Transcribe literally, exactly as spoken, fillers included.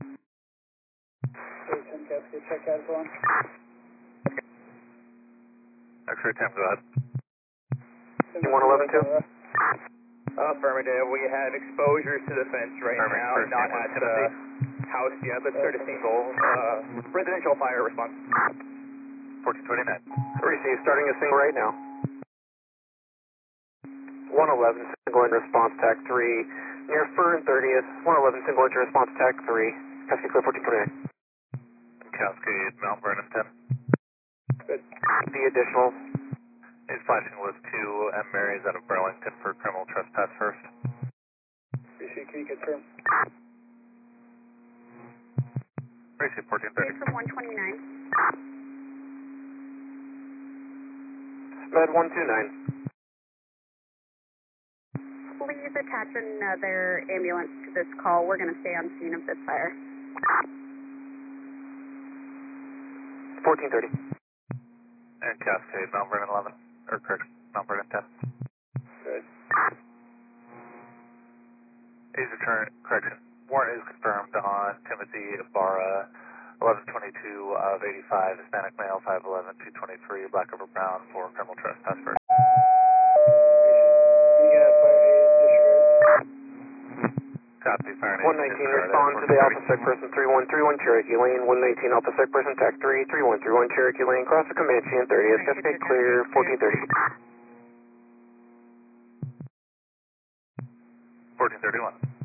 ten Cascade, check out one. X-ray ten, go ahead. one eleven two. Affirmative. We have exposures to the fence right Affirmative. now, First not name was at the Timothy. house yet, but sort of single uh, residential fire response. fourteen twenty-nine. Receive, starting a single right now. one eleven, single in response, TAC three. Near Fern thirtieth, one eleven, single into response, TAC three. Cascade clear fourteen twenty-nine. Cascade, Mount Vernon ten. Good. The additional. He's flashing with two M. Marys out of Burlington for criminal trespass first. Appreciate, can you confirm? Receive fourteen thirty. From one twenty-nine. Med one two nine. Please attach another ambulance to this call. We're going to stay on scene of this fire. fourteen thirty. And Cascade, Mount Vernon eleven. Or correct, Mount Vernon ten. Good. He's return, correction. Warrant is confirmed on Timothy Ibarra, eleven twenty-two of eighty-five, Hispanic male, five eleven, two twenty-three, black over brown for criminal trespass first. Copy, fire one nineteen, respond to the Alpha Sec person three one three one Cherokee Lane, one nineteen Alpha Sec person TAC three, three one three one Cherokee Lane, cross the Comanche and thirtieth, Cascade clear, fourteen thirty. fourteen thirty-one.